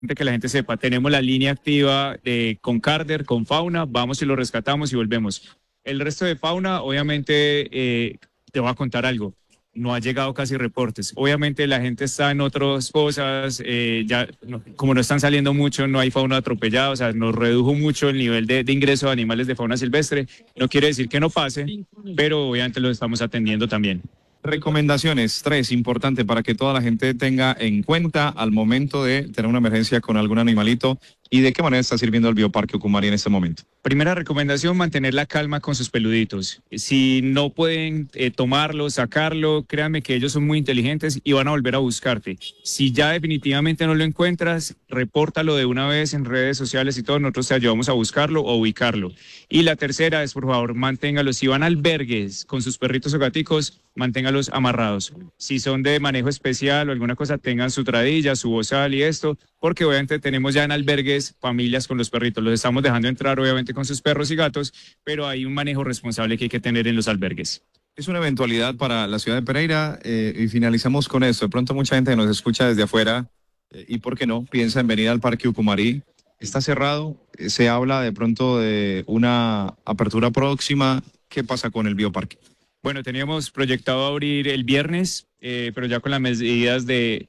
que la gente sepa, tenemos la línea activa con Carder, con Fauna, vamos y lo rescatamos y volvemos. El resto de Fauna, obviamente, te voy a contar algo. No ha llegado casi reportes. Obviamente la gente está en otras cosas, como no están saliendo mucho, no hay fauna atropellada, o sea, nos redujo mucho el nivel de ingreso de animales de fauna silvestre. No quiere decir que no pase, pero obviamente lo estamos atendiendo también. Recomendaciones, 3, importante para que toda la gente tenga en cuenta al momento de tener una emergencia con algún animalito y de qué manera está sirviendo el Bioparque Ucumari en este momento. Primera recomendación, mantener la calma con sus peluditos. Si no pueden tomarlo, sacarlo, créanme que ellos son muy inteligentes y van a volver a buscarte. Si ya definitivamente no lo encuentras, repórtalo de una vez en redes sociales y todo, nosotros te ayudamos a buscarlo o ubicarlo. Y la tercera es, por favor, manténgalos. Si van a albergues con sus perritos o gaticos, manténgalos amarrados. Si son de manejo especial o alguna cosa, tengan su tradilla, su bozal y esto, porque obviamente tenemos ya en albergues familias con los perritos. Los estamos dejando entrar obviamente con sus perros y gatos, pero hay un manejo responsable que hay que tener en los albergues. Es una eventualidad para la ciudad de Pereira y finalizamos con esto. De pronto mucha gente nos escucha desde afuera y, ¿por qué no?, piensa en venir al Parque Ucumari. Está cerrado, se habla de pronto de una apertura próxima. ¿Qué pasa con el Bioparque? Bueno, teníamos proyectado abrir el viernes, pero ya con las medidas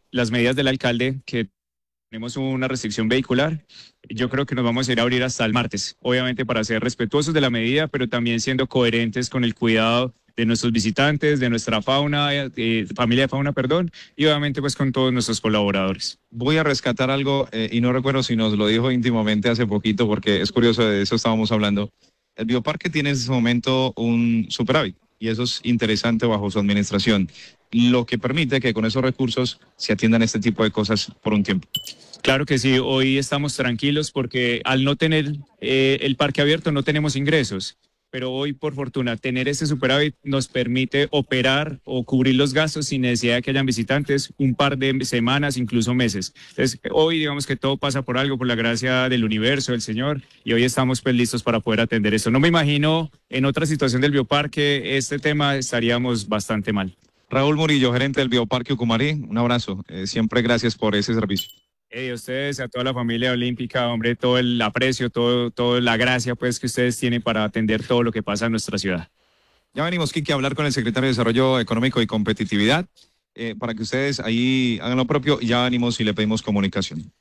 del alcalde, que tenemos una restricción vehicular, yo creo que nos vamos a ir a abrir hasta el martes, obviamente para ser respetuosos de la medida, pero también siendo coherentes con el cuidado de nuestros visitantes, de nuestra fauna, familia de fauna, perdón, y obviamente pues con todos nuestros colaboradores. Voy a rescatar algo y no recuerdo si nos lo dijo íntimamente hace poquito, porque es curioso, de eso estábamos hablando. El Bioparque tiene en ese momento un superávit y eso es interesante bajo su administración, lo que permite que con esos recursos se atiendan este tipo de cosas por un tiempo. Claro que sí, hoy estamos tranquilos porque al no tener el parque abierto no tenemos ingresos, pero hoy por fortuna tener ese superávit nos permite operar o cubrir los gastos sin necesidad de que hayan visitantes un par de semanas, incluso meses. Entonces hoy digamos que todo pasa por algo, por la gracia del universo, del Señor, y hoy estamos pues listos para poder atender esto. No me imagino en otra situación del Bioparque este tema estaríamos bastante mal. Raúl Murillo, gerente del Bioparque Ucumari, un abrazo, siempre gracias por ese servicio. A ustedes, a toda la familia olímpica, hombre, todo el aprecio, toda la gracia pues que ustedes tienen para atender todo lo que pasa en nuestra ciudad. Ya venimos, Kiki, a hablar con el secretario de Desarrollo Económico y Competitividad para que ustedes ahí hagan lo propio y ya venimos y le pedimos comunicación.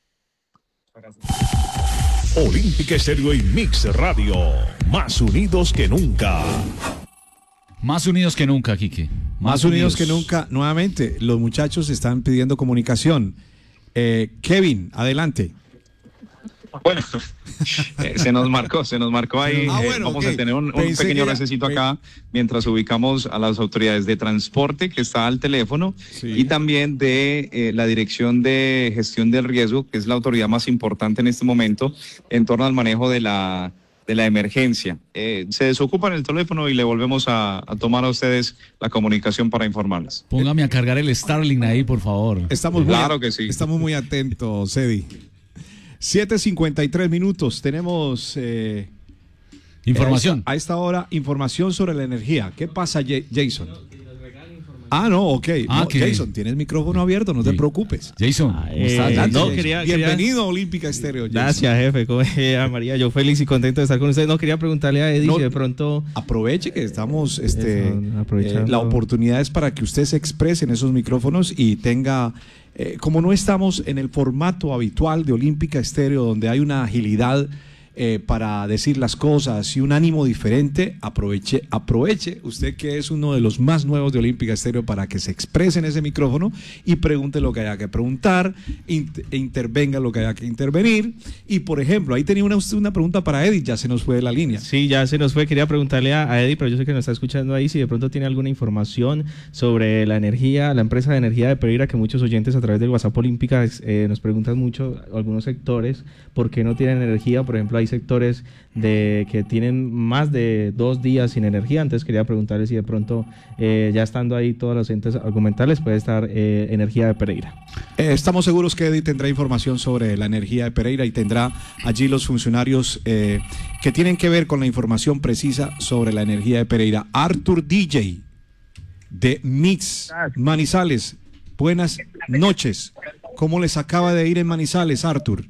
Olímpica Estéreo y Mix Radio, más unidos que nunca. Más unidos que nunca, Kiki. Más unidos que nunca. Nuevamente, los muchachos están pidiendo comunicación. Kevin, adelante. Bueno, se nos marcó ahí. Vamos a tener un pequeño recesito acá mientras ubicamos a las autoridades de transporte que está al teléfono y también de la Dirección de Gestión del Riesgo, que es la autoridad más importante en este momento en torno al manejo de la emergencia. Se desocupan el teléfono y le volvemos a tomar a ustedes la comunicación para informarles. Póngame a cargar el Starlink ahí, por favor. Claro que sí. Estamos muy atentos, Cedi. 7:53 minutos. Tenemos información. A esta hora, información sobre la energía. ¿Qué pasa, Jason? No, ok. Jason, tienes el micrófono abierto, no te preocupes. Jason, bienvenido a Olímpica Estéreo. Gracias, jefe. ¿Cómo es, María? Yo feliz y contento de estar con ustedes. No quería preguntarle a Eddie si de pronto... Aproveche que estamos... la oportunidad es para que usted se exprese en esos micrófonos y tenga... como no estamos en el formato habitual de Olímpica Estéreo, donde hay una agilidad para decir las cosas y un ánimo diferente, aproveche usted que es uno de los más nuevos de Olímpica Estéreo para que se exprese en ese micrófono y pregunte lo que haya que preguntar, intervenga lo que haya que intervenir. Y por ejemplo, ahí tenía una pregunta para Eddie, ya se nos fue de la línea. Sí, ya se nos fue, quería preguntarle a Eddie, pero yo sé que nos está escuchando ahí, si de pronto tiene alguna información sobre la energía, la empresa de energía de Pereira, que muchos oyentes a través del WhatsApp Olímpica nos preguntan mucho, algunos sectores, ¿por qué no tienen energía? Por ejemplo, hay sectores que tienen más de 2 días sin energía. Entonces quería preguntarle si de pronto, ya estando ahí todos los entes argumentales, puede estar energía de Pereira. Estamos seguros que Eddie tendrá información sobre la energía de Pereira y tendrá allí los funcionarios que tienen que ver con la información precisa sobre la energía de Pereira. Arthur DJ de Mix Manizales, buenas noches. ¿Cómo les acaba de ir en Manizales, Arthur?